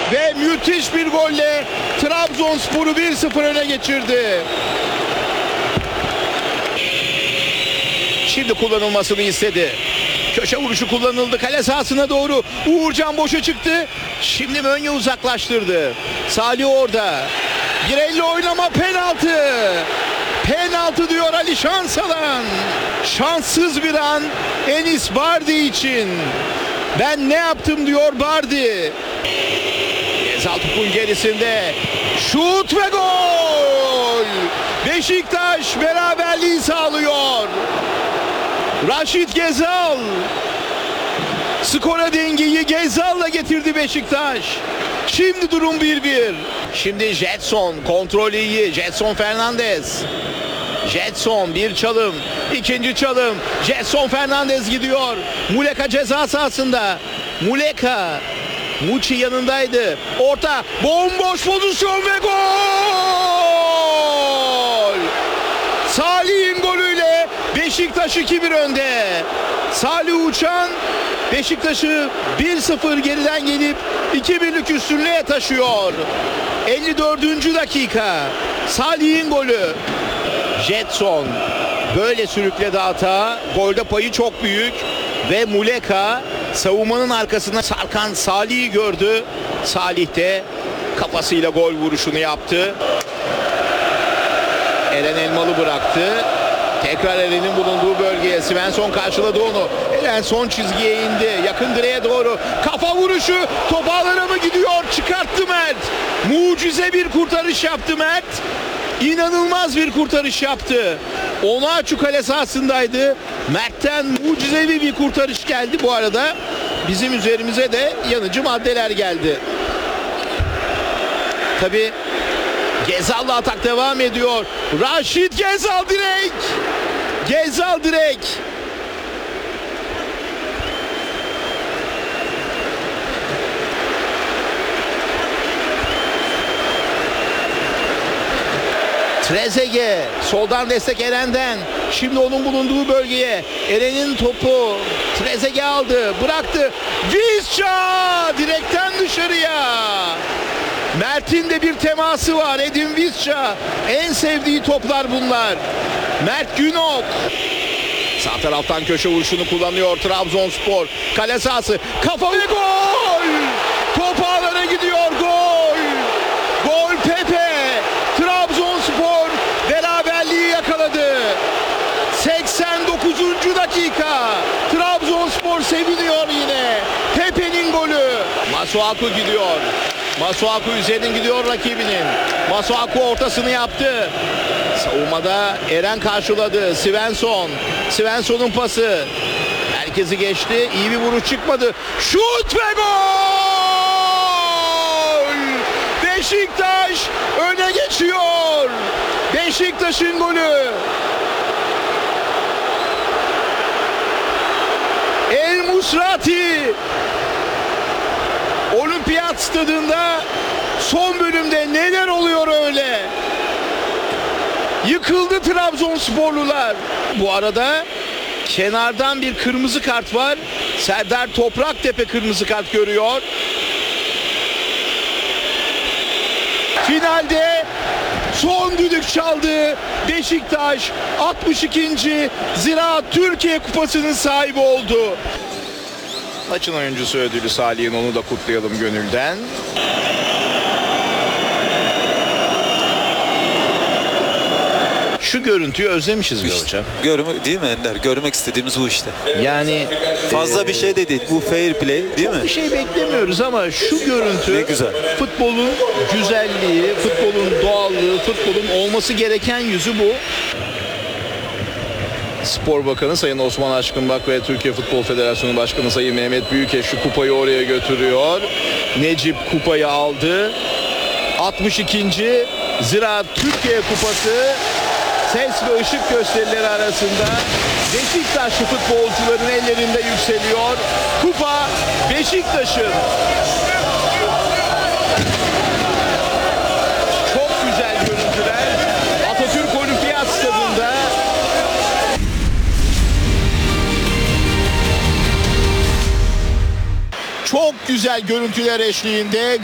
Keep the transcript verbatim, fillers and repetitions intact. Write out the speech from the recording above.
ve müthiş bir golle Trabzonspor'u bir sıfır öne geçirdi. Şimdi kullanılmasını istedi. Köşe vuruşu kullanıldı. Kale sahasına doğru. Uğurcan boşa çıktı. Şimdi Mönye uzaklaştırdı. Salih orada. Bir elle oynama, penaltı. Penaltı diyor Ali Şansalan. Şanssız bir an Enis Bardi için. Ben ne yaptım diyor Bardi. Gezal topun gerisinde. Şut ve gol. Beşiktaş beraberliği sağlıyor. Raşit Gezal skora dengeyi Gezal'la getirdi Beşiktaş. Şimdi durum bir bir. Şimdi Jetson kontrolü iyi. Jetson Fernandez. Jetson bir çalım. İkinci çalım. Jetson Fernandez gidiyor. Muleka ceza sahasında. Muleka. Muçi yanındaydı. Orta. Bomboş pozisyon ve gol. Salih'in golüyle Beşiktaş iki bir önde. Salih Uçan Beşiktaş'ı bir sıfır geriden gelip iki birlik üstünlüğe taşıyor. elli dördüncü dakika. Salih'in golü. Jetson böyle sürükledi hata. Golde payı çok büyük. Ve Muleka savunmanın arkasına sarkan Salih'i gördü. Salih de kafasıyla gol vuruşunu yaptı. Eren Elmalı bıraktı. Tekrar Eren'in bulunduğu bölgeye Svensson karşıladı onu. Eren son çizgiye indi. Yakın direğe doğru. Kafa vuruşu. Top ağlara mı gidiyor? Çıkarttı Mert. Mucize bir kurtarış yaptı Mert. İnanılmaz bir kurtarış yaptı. Onaçu kale sahasındaydı. Mert'ten mucizevi bir kurtarış geldi. Bu arada bizim üzerimize de yanıcı maddeler geldi. Tabii Gezal'la atak devam ediyor. Raşit Gezal direk. Gezal direk. Trezeguet soldan destek Eren'den. Şimdi onun bulunduğu bölgeye. Eren'in topu Trezeguet aldı. Bıraktı. Visca direkten dışarıya. Mert'in de bir teması var. Edin Visca. En sevdiği toplar bunlar. Mert Günok. Sağ taraftan köşe vuruşunu kullanıyor Trabzonspor. Kale sahası. Kafa ve gol. Top ağlara gidiyor. Gol. Gol Pepe. Trabzonspor beraberliği yakaladı. seksen dokuzuncu dakika. Trabzonspor seviniyor yine. Pepe'nin golü. Masuaku gidiyor. Masuaku üzerinden gidiyor rakibinin. Masuaku ortasını yaptı. Savunmada Eren karşıladı. Svensson. Svensson'un pası. Herkesi geçti. İyi bir vuruş çıkmadı. Şut ve gol! Beşiktaş öne geçiyor. Beşiktaş'ın golü. El Musrati. Olimpiyat stadında son bölümde neler oluyor öyle? Yıkıldı Trabzonsporlular. Bu arada kenardan bir kırmızı kart var. Serdar Topraktepe kırmızı kart görüyor. Finalde son düdük çaldı. Beşiktaş altmış ikinci Ziraat Türkiye Kupası'nın sahibi oldu. Maçın oyuncusu ödülü Salih'in, onu da kutlayalım gönülden. Şu görüntüyü özlemişiz be hocam. Görme, değil mi Ender? Görmek istediğimiz bu işte. Yani fazla e, bir şey de değil. Bu fair play değil mi? Bir şey beklemiyoruz ama şu görüntü ne güzel. Futbolun güzelliği, futbolun doğallığı, futbolun olması gereken yüzü bu. Spor Bakanı Sayın Osman Aşkınbak ve Türkiye Futbol Federasyonu Başkanı Sayın Mehmet Büyükeş şu kupayı oraya götürüyor. Necip kupayı aldı. altmış ikinci Ziraat Türkiye Kupası ses ve ışık gösterileri arasında Beşiktaşlı futbolcuların ellerinde yükseliyor. Kupa Beşiktaş'ın. Çok güzel görüntüler. Atatürk Olimpiyat Stadında. Çok güzel görüntüler eşliğinde